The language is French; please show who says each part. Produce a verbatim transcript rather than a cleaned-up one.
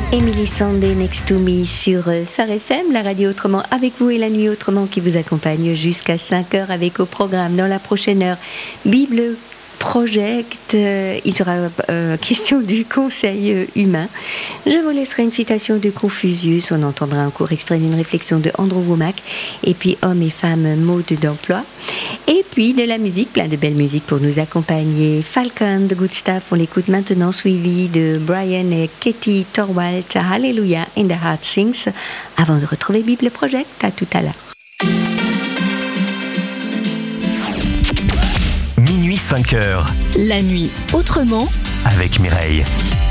Speaker 1: Emily Sandé Next to Me sur Phare F M, la radio autrement avec vous et la nuit autrement qui vous accompagne jusqu'à cinq heures avec au programme dans la prochaine heure Bible Project, euh, il sera euh, question du conseil euh, humain. Je vous laisserai une citation de Confucius, on entendra un court extrait d'une réflexion de Andrew Womack, et puis hommes et femmes, mode d'emploi, et puis de la musique, plein de belles musiques pour nous accompagner. Falcon, The Good Stuff, on l'écoute maintenant, suivi de Brian et Katie Torwalt, Hallelujah in the Heart Sings, avant de retrouver Bible Project. À tout à l'heure.
Speaker 2: cinq heures.
Speaker 3: La nuit autrement
Speaker 2: avec Mireille.